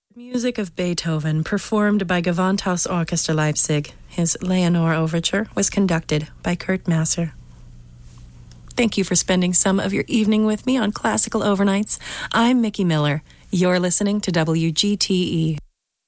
Music of Beethoven, performed by Gewandhaus Orchestra Leipzig. His Leonore Overture was conducted by Kurt Masser. Thank you for spending some of your evening with me on Classical Overnights. I'm Mickey Miller. You're listening to WGTE.